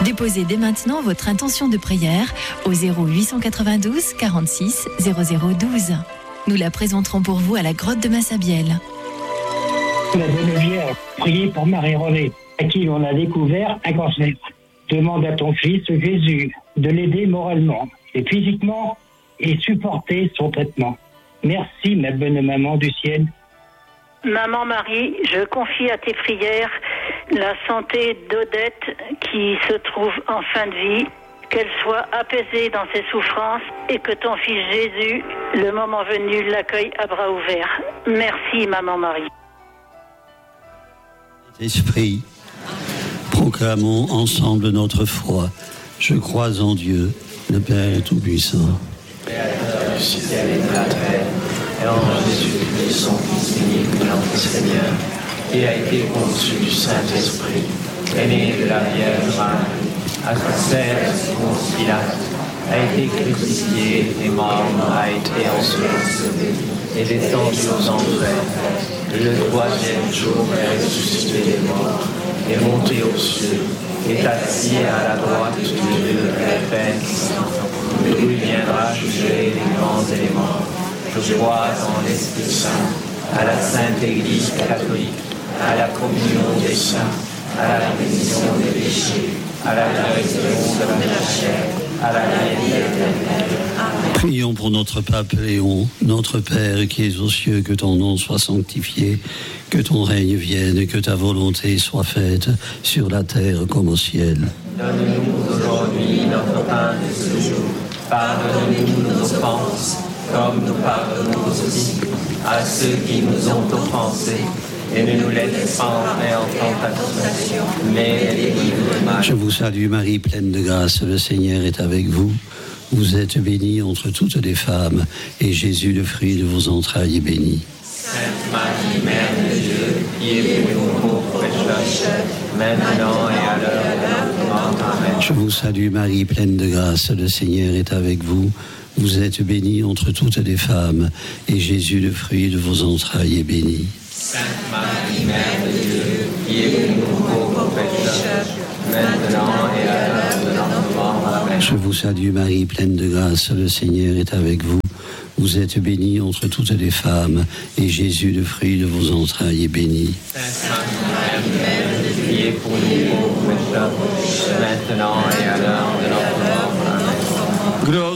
Déposez dès maintenant votre intention de prière au 0892 46 0012. Nous la présenterons pour vous à la grotte de Massabielle. La Bonne Vierge, priez pour Marie-Renée, à qui on a découvert un cancer. Demande à ton fils Jésus de l'aider moralement et physiquement et supporter son traitement. Merci, ma bonne maman du ciel. Maman Marie, je confie à tes prières la santé d'Odette qui se trouve en fin de vie, qu'elle soit apaisée dans ses souffrances et que ton fils Jésus, le moment venu, l'accueille à bras ouverts. Merci, Maman Marie. Esprit, proclamons ensemble notre foi. Je crois en Dieu, le Père Tout-Puissant. Créateur du ciel et de la terre, et en Jésus-Christ, son Fils unique, notre Seigneur, qui a été conçu du Saint-Esprit, est né de la Vierge Marie, a souffert sous Ponce Pilate, a été crucifié, est mort, a été enseveli, est descendu aux enfers. Le troisième jour est ressuscité des morts, est monté aux cieux, est assis à la droite de Dieu le Père Saint, d'où il viendra juger les vivants et les morts. Je crois en l'Esprit Saint, à la Sainte Église catholique, à la communion des saints, à la rémission des péchés, à la résurrection de la chair, à la vie éternelle. Prions pour notre pape Léon, notre Père qui es aux cieux, que ton nom soit sanctifié, que ton règne vienne, que ta volonté soit faite sur la terre comme au ciel. Donne-nous aujourd'hui notre pain de ce jour. Pardonne-nous nos offenses, comme nous pardonnons aussi à ceux qui nous ont offensés. Et ne nous laisse pas entrer en tentation, mais délivre-nous du mal. Je vous salue Marie, pleine de grâce, le Seigneur est avec vous. Vous êtes bénie entre toutes les femmes, et Jésus, le fruit de vos entrailles, est béni. Sainte Marie, Mère de Dieu, priez pour nous pauvres pécheurs, maintenant et à l'heure de notre mort. Amen. Je vous salue Marie, pleine de grâce, le Seigneur est avec vous. Vous êtes bénie entre toutes les femmes, et Jésus, le fruit de vos entrailles, est béni. Sainte Marie, Mère de Dieu, priez pour nous pauvres pécheurs, maintenant et à l'heure de notre mort. Amen. Je vous salue Marie, pleine de grâce, le Seigneur est avec vous. Vous êtes bénie entre toutes les femmes, et Jésus, le fruit de vos entrailles, est béni. Sainte Marie, Mère de Dieu, priez pour nous pauvres pécheurs, maintenant et à l'heure de notre mort. Amen.